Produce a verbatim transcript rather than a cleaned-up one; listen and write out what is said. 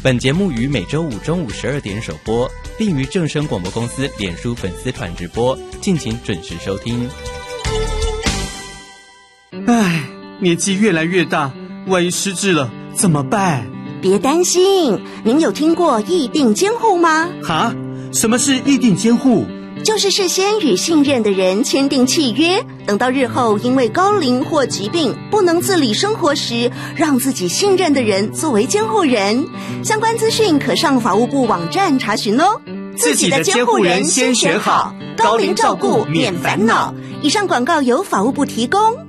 本节目于每周五中午十二点首播，并于正声广播公司脸书粉丝团直播，敬请准时收听。 唉，年纪越来越大，万一失智了怎么办？ 别担心，您有听过议定监护吗？ 哈？什么是议定监护？ 就是事先与信任的人签订契约，等到日后因为高龄或疾病不能自理生活时，让自己信任的人作为监护人。相关资讯可上法务部网站查询哦。 自己的监护人先选好，高龄照顾免烦恼。 以上广告由法务部提供。